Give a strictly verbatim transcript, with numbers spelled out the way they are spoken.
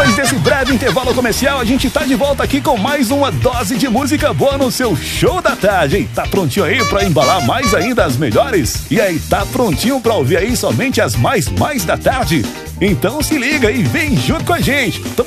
Depois desse breve intervalo comercial, a gente tá de volta aqui com mais uma dose de música boa no seu show da tarde, hein? Tá prontinho aí pra embalar mais ainda as melhores? E aí, tá prontinho pra ouvir aí somente as mais mais da tarde? Então se liga e vem junto com a gente.